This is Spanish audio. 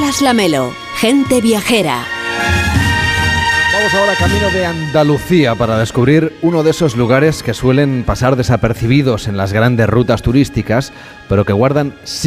Carlas Lamelo, Gente Viajera. Vamos ahora camino de Andalucía para descubrir uno de esos lugares que suelen pasar desapercibidos en las grandes rutas turísticas, pero que guardan